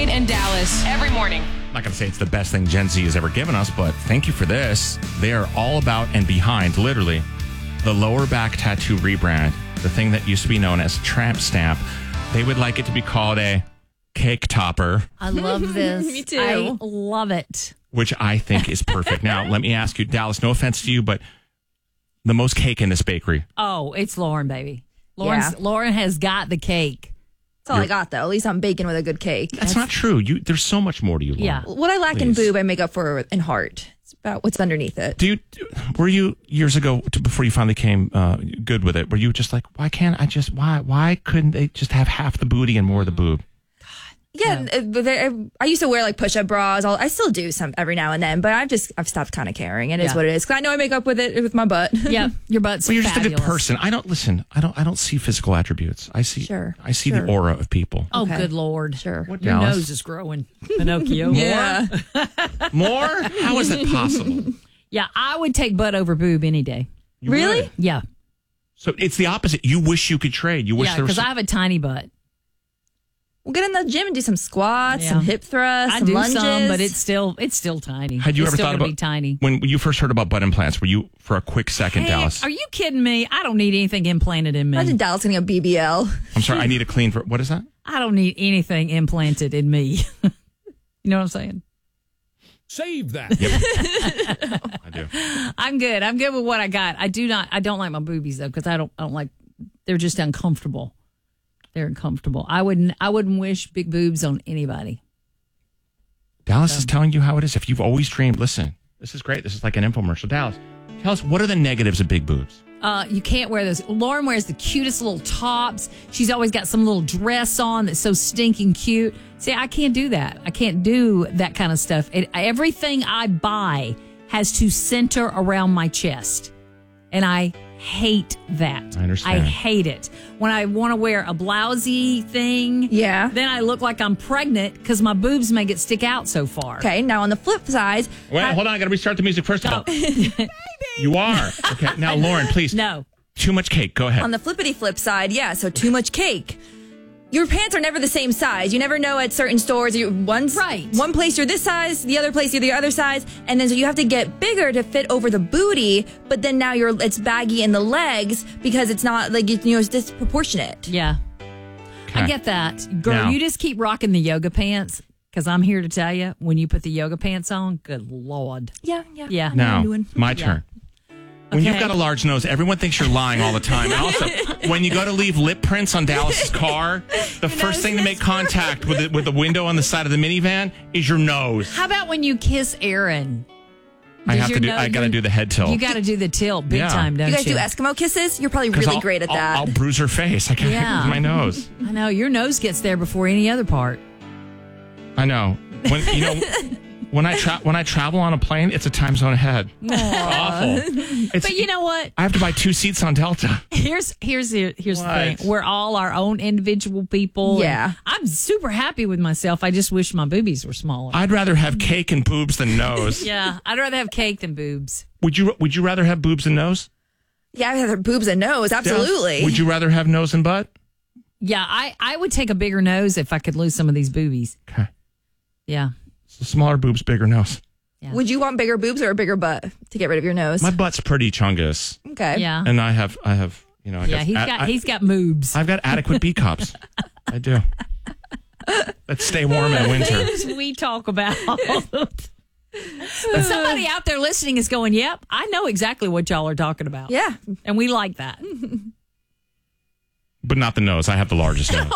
and Dallas every morning. I'm not going to say it's the best thing Gen Z has ever given us, but thank you for this. They are all about and behind, literally, the lower back tattoo rebrand, the thing that used to be known as tramp stamp. They would like it to be called a cake topper. I love this. Me too. I love it. Which I think is perfect. Now, let me ask you, Dallas, no offense to you, but the most cake in this bakery. Oh, it's Lauren, baby. Lauren has got the cake. That's all I got, though. At least I'm baking with a good cake. That's not true. There's so much more to you, Lauren. Yeah. What I lack in boob, I make up for in heart. It's about what's underneath it. Were you years ago, before you finally came good with it, were you just like, why couldn't they just have half the booty and more of the boob? Yeah, I used to wear like push-up bras. I still do some every now and then, but I've stopped kind of caring. It is what it is. Because I know I make up with it with my butt. Yeah, your butt's Well, you're just fabulous. a good person. I don't see physical attributes. I see the aura of people. Oh, good Lord. Sure. What, Your Dallas? nose is growing, Pinocchio. Yeah. More? How is that possible? Yeah, I would take butt over boob any day. You Really? would? Yeah. So it's the opposite. You wish you could trade. You wish Yeah, there was because I have a tiny butt. We'll get in the gym and do some squats, Yeah. some hip thrusts, I some do lunges. some, but it's still tiny. Had you it's ever still thought gonna about be tiny? when you first heard about butt implants? Were you for a quick second, Hey, Dallas? are you kidding me? I don't need anything implanted in me. Imagine Dallas getting a BBL. I'm sorry. I need a clean. What is that? I don't need anything implanted in me. You know what I'm saying? Save that. I do. I'm good. I'm good with what I got. I don't like my boobies though, because I don't like. They're just uncomfortable. They're uncomfortable. I wouldn't wish big boobs on anybody. Dallas is telling you how it is. If you've always dreamed, listen, this is great. This is like an infomercial. Dallas, tell us, what are the negatives of big boobs? You can't wear those. Lauren wears the cutest little tops. She's always got some little dress on that's so stinking cute. See, I can't do that. I can't do that kind of stuff. Everything I buy has to center around my chest. And I hate that. I understand. I hate it. When I want to wear a blousey thing, then I look like I'm pregnant because my boobs make it stick out so far. Okay, now on the flip side. Wait, hold on. I got to restart the music first of all. You are. Okay, now, Lauren, please. No. Too much cake. Go ahead. On the flippity flip side, so too much cake. Your pants are never the same size. You never know at certain stores. One place you're this size, the other place you're the other size, and then so you have to get bigger to fit over the booty. But then now it's baggy in the legs because it's not like it's disproportionate. Yeah, Okay. I get that, girl. Now- You just keep rocking the yoga pants because I'm here to tell you when you put the yoga pants on, good Lord. Yeah. Yeah. I know what Now, I'm doing. my turn. When you've Okay. got a large nose, everyone thinks you're lying all the time. And also, when you go to leave lip prints on Dallas's car, the first thing to make contact with the window on the side of the minivan is your nose. How about when you kiss Aaron? I got to do the head tilt. You got to do the tilt big Yeah. time, don't You you? guys do Eskimo kisses? You're probably 'Cause really great at that. I'll bruise her face. I can't Yeah. with my nose. I know your nose gets there before any other part. I know. When I travel on a plane, it's a time zone ahead. It's awful. But you know what? I have to buy 2 seats on Delta. Here's the What? thing. We're all our own individual people. Yeah. and I'm super happy with myself. I just wish my boobies were smaller. I'd rather have cake and boobs than nose. Yeah, I'd rather have cake than boobs. Would you rather have boobs and nose? Yeah, I have boobs and nose. Absolutely. Would you rather have nose and butt? Yeah, I would take a bigger nose if I could lose some of these boobies. Okay. Yeah. So smaller boobs, bigger nose. Yeah. Would you want bigger boobs or a bigger butt to get rid of your nose? My butt's pretty chungus. Okay. Yeah. And I have I Yeah, guess he's got moobs. I've got adequate B cups. I do. Let's stay warm in winter. Things we talk about. But somebody out there listening is going, yep, I know exactly what y'all are talking about. Yeah. And we like that. But not the nose. I have the largest nose.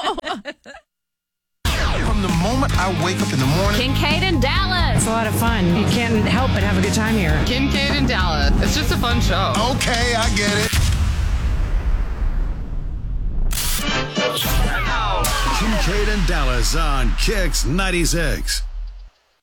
From the moment I wake up in the morning. Kincaid and Dallas. It's a lot of fun. You can't help but have a good time here. Kincaid and Dallas. It's just a fun show. Okay, I get it. Kincaid and Dallas on Kix 96.